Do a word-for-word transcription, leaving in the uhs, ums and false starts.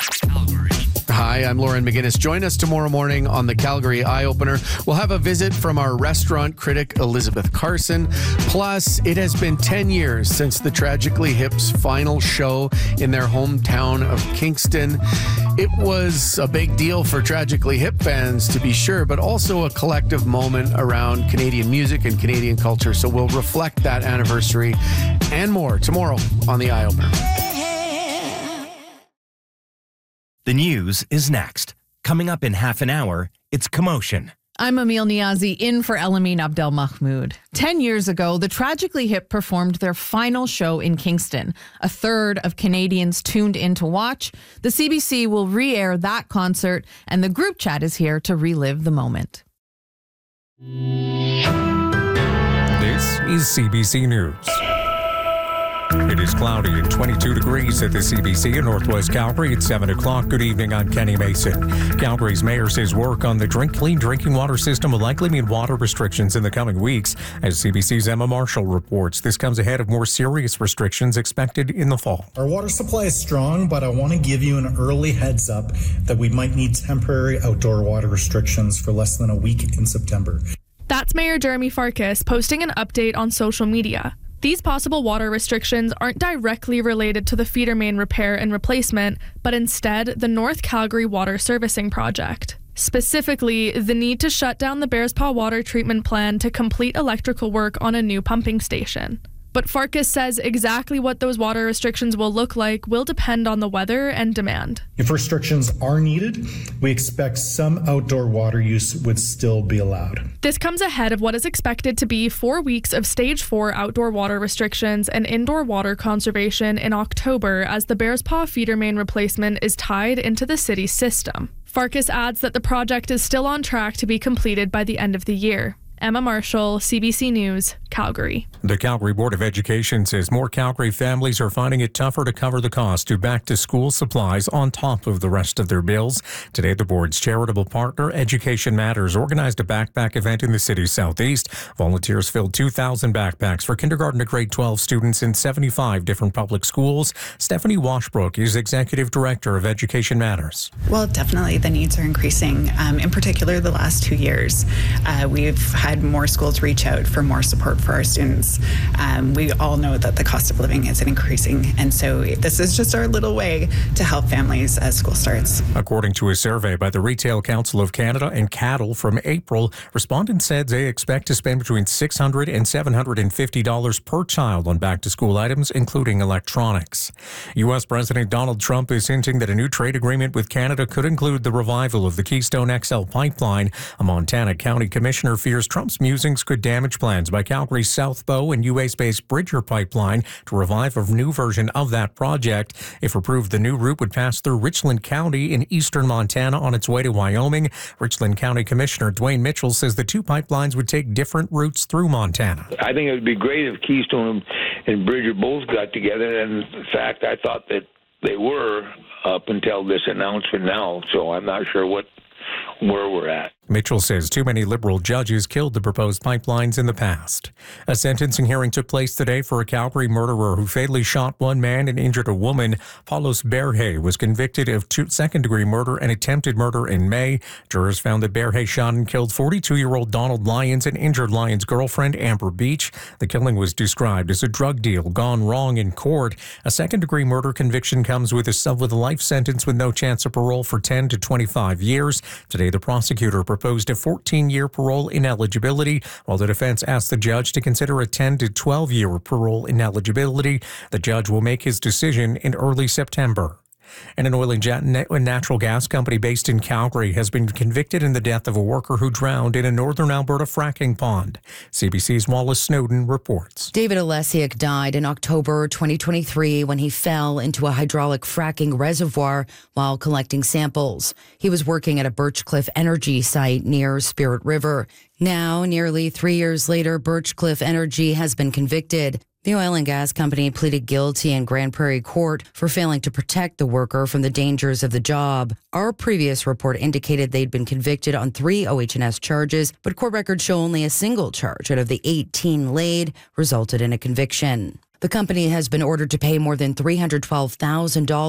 Hi, I'm Lauren McGinnis. Join us tomorrow morning on the Calgary Eye Opener. We'll have a visit from our restaurant critic, Elizabeth Carson. Plus, it has been ten years since the Tragically Hip's final show in their hometown of Kingston. It was a big deal for Tragically Hip fans, to be sure, but also a collective moment around Canadian music and Canadian culture. So we'll reflect that anniversary and more tomorrow on the Eye Opener. The news is next. Coming up in half an hour, it's Commotion. I'm Emil Niazi in for Elamine Abdel Mahmoud. Ten years ago, the Tragically Hip performed their final show in Kingston. A third of Canadians tuned in to watch. The C B C will re-air that concert, and the group chat is here to relive the moment. This is C B C News. It is cloudy and twenty-two degrees at the C B C in Northwest Calgary at seven o'clock. Good evening, I'm Kenny Mason. Calgary's mayor says work on the drink clean drinking water system will likely mean water restrictions in the coming weeks. As C B C's Emma Marshall reports, this comes ahead of more serious restrictions expected in the fall. Our water supply is strong, but I want to give you an early heads up that we might need temporary outdoor water restrictions for less than a week in September. That's Mayor Jeremy Farkas posting an update on social media. These possible water restrictions aren't directly related to the feeder main repair and replacement, but instead the North Calgary Water Servicing Project. Specifically, the need to shut down the Bearspaw Water Treatment Plant to complete electrical work on a new pumping station. But Farkas says exactly what those water restrictions will look like will depend on the weather and demand. If restrictions are needed, we expect some outdoor water use would still be allowed. This comes ahead of what is expected to be four weeks of stage four outdoor water restrictions and indoor water conservation in October as the Bearspaw feeder main replacement is tied into the city's system. Farkas adds that the project is still on track to be completed by the end of the year. Emma Marshall, C B C News, Calgary. The Calgary Board of Education says more Calgary families are finding it tougher to cover the cost to back-to-school supplies on top of the rest of their bills. Today, the board's charitable partner, Education Matters, organized a backpack event in the city's southeast. Volunteers filled two thousand backpacks for kindergarten to grade twelve students in seventy-five different public schools. Stephanie Washbrook is Executive Director of Education Matters. Well, definitely the needs are increasing. Um, in particular, the last two years, uh, we've had had more schools reach out for more support for our students. Um, we all know that the cost of living is increasing, and so this is just our little way to help families as school starts. According to a survey by the Retail Council of Canada and Cattle from April, respondents said they expect to spend between six hundred dollars and seven hundred fifty dollars per child on back-to-school items, including electronics. U S President Donald Trump is hinting that a new trade agreement with Canada could include the revival of the Keystone X L pipeline. A Montana County Commissioner fears Trump's musings could damage plans by Calgary's South Bow and U S-based Bridger pipeline to revive a new version of that project. If approved, the new route would pass through Richland County in eastern Montana on its way to Wyoming. Richland County Commissioner Dwayne Mitchell says the two pipelines would take different routes through Montana. I think it would be great if Keystone and Bridger both got together, and in fact, I thought that they were up until this announcement now, so I'm not sure what where we're at. Mitchell says too many Liberal judges killed the proposed pipelines in the past. A sentencing hearing took place today for a Calgary murderer who fatally shot one man and injured a woman. Paulos Berhe was convicted of two second-degree murder and attempted murder in May. Jurors found that Berhe shot and killed forty-two-year-old Donald Lyons and injured Lyons' girlfriend, Amber Beach. The killing was described as a drug deal gone wrong in court. A second-degree murder conviction comes with a, with a life sentence with no chance of parole for ten to twenty-five years. Today, the prosecutor proposed a fourteen-year parole ineligibility, while the defense asked the judge to consider a ten to twelve-year parole ineligibility. The judge will make his decision in early September. And an oil and natural gas company based in Calgary has been convicted in the death of a worker who drowned in a northern Alberta fracking pond. C B C's Wallace Snowden reports. David Olesiak died in October twenty twenty-three when he fell into a hydraulic fracking reservoir while collecting samples. He was working at a Birchcliff Energy site near Spirit River. Now, nearly three years later, Birchcliff Energy has been convicted. The oil and gas company pleaded guilty in Grand Prairie Court for failing to protect the worker from the dangers of the job. Our previous report indicated they'd been convicted on three O H and S charges, but court records show only a single charge out of the eighteen laid resulted in a conviction. The company has been ordered to pay more than three hundred twelve thousand dollars